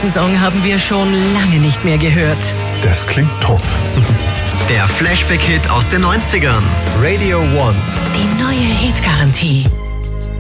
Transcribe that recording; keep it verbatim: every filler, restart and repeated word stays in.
nächsten Song haben wir schon lange nicht mehr gehört. Das klingt top. Der Flashback-Hit aus den neunzigern. Radio One. Die neue Hitgarantie.